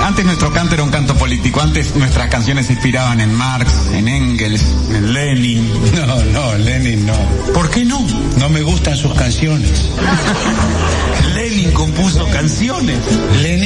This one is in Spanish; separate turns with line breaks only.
Antes nuestro canto era un canto político, antes nuestras canciones se inspiraban en Marx, en Engels, en Lenin.
No, Lenin no.
¿Por qué no?
No me gustan sus canciones.
Lenin compuso canciones.
Lenin